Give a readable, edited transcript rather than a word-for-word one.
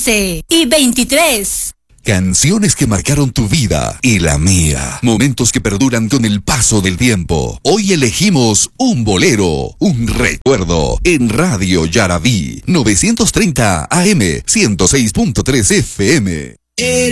11:23. Canciones que marcaron tu vida y la mía. Momentos que perduran con el paso del tiempo. Hoy elegimos un bolero, un recuerdo. En Radio Yarabí, 930 AM, 106.3 FM.